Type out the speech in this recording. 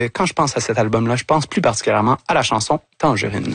Quand je pense à cet album-là, je pense plus particulièrement à la chanson Tangerine.